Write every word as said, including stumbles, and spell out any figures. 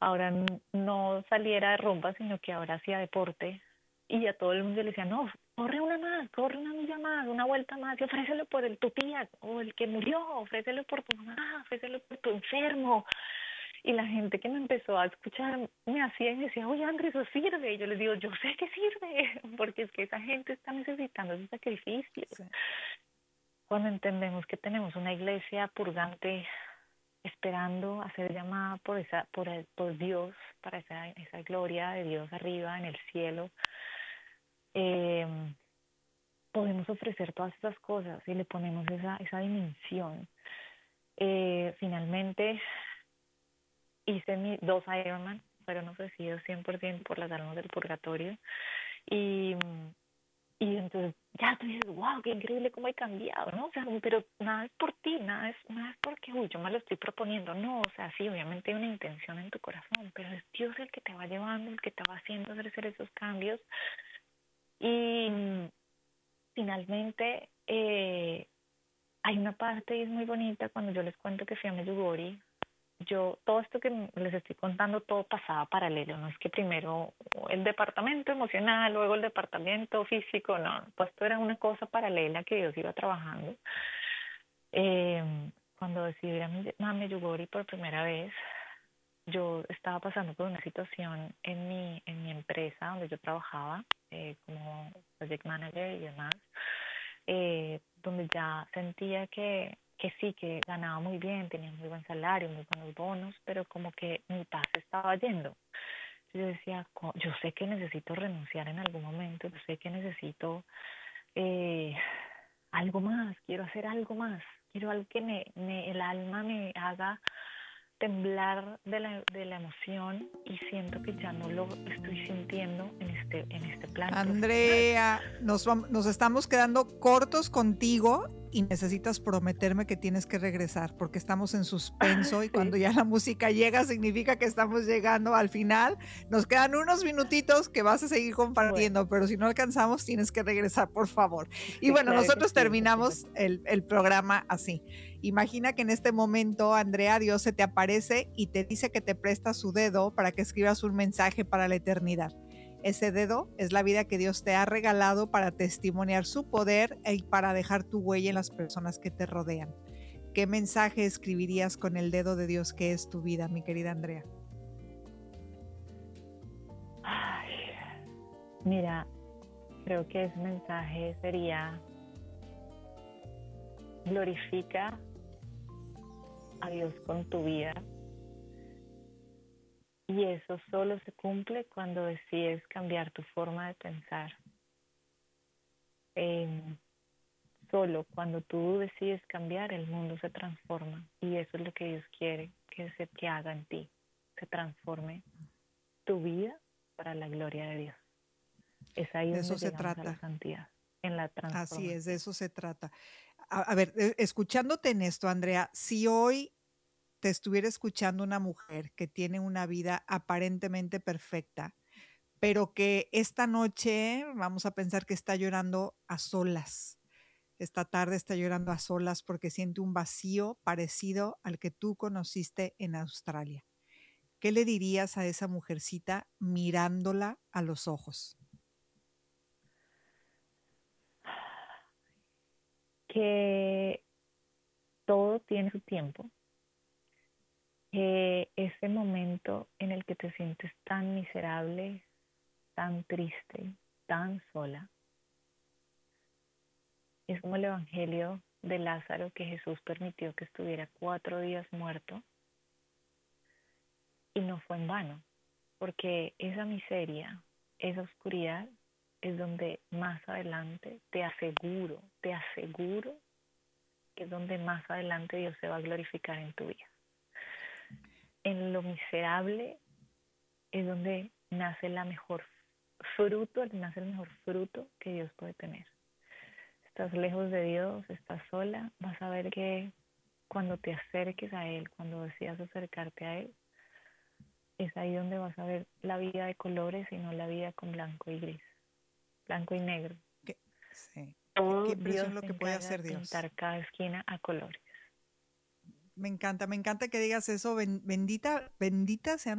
ahora n- no saliera de rumba, sino que ahora hacía deporte. Y a todo el mundo le decía, no, corre una más, corre una milla más, una vuelta más, y ofrécelo por el, tu tía o el que murió, ofrécelo por tu mamá, ofrécelo por tu enfermo. Y la gente que me empezó a escuchar me hacía y me decía, oye, Andrés, eso sirve. Y yo les digo, yo sé que sirve, porque es que esa gente está necesitando ese sacrificio. Sí. Cuando entendemos que tenemos una iglesia purgante esperando a ser llamada por esa, por, el- por Dios, para esa, esa gloria de Dios arriba en el cielo, eh, podemos ofrecer todas esas cosas y le ponemos esa, esa dimensión. Eh, finalmente hice mis dos Ironman, fueron ofrecidos cien por ciento por las almas del purgatorio. Y, y entonces ya tú dices, wow, qué increíble cómo he cambiado, ¿no? O sea, pero nada es por ti, nada es, nada es porque, uy, yo me lo estoy proponiendo. No, o sea, sí, obviamente hay una intención en tu corazón, pero es Dios el que te va llevando, el que te va haciendo hacer hacer esos cambios. Y finalmente, eh, hay una parte y es muy bonita cuando yo les cuento que fui a Medjugorje. Yo, todo esto que les estoy contando, todo pasaba paralelo, no es que primero el departamento emocional, luego el departamento físico, no, pues esto era una cosa paralela que Dios iba trabajando. Eh, Cuando decidí ir a Mi- a Medjugorje por primera vez, yo estaba pasando por una situación en mi, en mi empresa donde yo trabajaba eh, como project manager y demás, eh, donde ya sentía que, que sí, que ganaba muy bien, tenía muy buen salario, muy buenos bonos, pero como que mi paz se estaba yendo. Yo decía, co- yo sé que necesito renunciar en algún momento, yo sé que necesito eh, algo más, quiero hacer algo más, quiero algo que me, me, el alma me haga temblar de la, de la emoción y siento que ya no lo estoy sintiendo en este, en este plan profesional. Andrea, nos, vam- nos estamos quedando cortos contigo y necesitas prometerme que tienes que regresar porque estamos en suspenso y Sí, cuando ya la música llega significa que estamos llegando al final. Nos quedan unos minutitos que vas a seguir bueno, compartiendo, pero si no alcanzamos tienes que regresar, por favor. Y sí, bueno, claro que nosotros sí, por terminamos supuesto. el, el programa así. Imagina que en este momento, Andrea, Dios se te aparece y te dice que te presta su dedo para que escribas un mensaje para la eternidad. Ese dedo es la vida que Dios te ha regalado para testimoniar su poder y para dejar tu huella en las personas que te rodean. ¿Qué mensaje escribirías con el dedo de Dios que es tu vida, mi querida Andrea? Ay, mira, creo que ese mensaje sería: glorifica a Dios con tu vida, y eso solo se cumple cuando decides cambiar tu forma de pensar. Eh, Solo cuando tú decides cambiar, el mundo se transforma, y eso es lo que Dios quiere que se que haga en ti, se transforme tu vida para la gloria de Dios. Es ahí De donde eso se llegamos a la trata. santidad, en la Así es, de transformación. eso se trata. A, a ver, eh, escuchándote en esto, Andrea, si hoy te estuviera escuchando una mujer que tiene una vida aparentemente perfecta, pero que esta noche vamos a pensar que está llorando a solas. Esta tarde está llorando a solas porque siente un vacío parecido al que tú conociste en Australia. ¿Qué le dirías a esa mujercita mirándola a los ojos? Que todo tiene su tiempo, que ese momento en el que te sientes tan miserable, tan triste, tan sola, es como el evangelio de Lázaro, que Jesús permitió que estuviera cuatro días muerto, y no fue en vano, porque esa miseria, esa oscuridad es donde más adelante, te aseguro, te aseguro que es donde más adelante Dios se va a glorificar en tu vida. En lo miserable es donde nace la mejor fruto, nace el mejor fruto que Dios puede tener. Estás lejos de Dios, estás sola, vas a ver que cuando te acerques a Él, cuando decidas acercarte a Él, es ahí donde vas a ver la vida de colores y no la vida con blanco y gris, blanco y negro. Qué, sí, qué, qué Todo Dios impresión lo se que puede encarga de hacer Dios. pintar cada esquina a colores. Me encanta, me encanta que digas eso. Ben- bendita, bendita sean